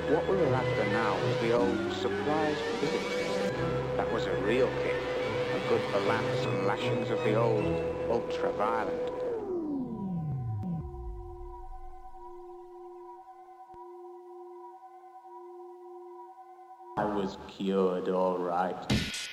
What we were after now was the old surprise visit. That was a real kick. A good balance and lashings of the old ultra-violent. I was cured all right.